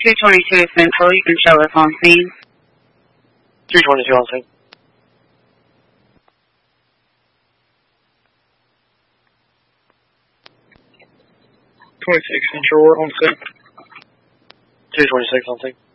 222 Central, you can show us on scene. 222 on scene. Central, we're on scene. 226 on scene.